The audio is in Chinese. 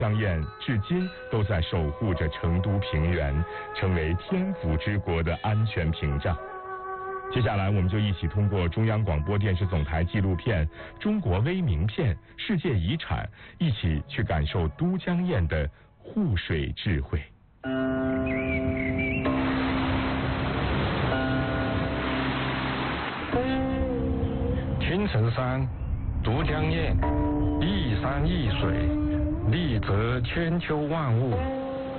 江堰至今都在守护着成都平原，成为天府之国的安全屏障。接下来，我们就一起通过中央广播电视总台纪录片《中国微名片：世界遗产》，一起去感受都江堰的护水智慧。 青城山，都江堰，一山一水，利泽千秋万物。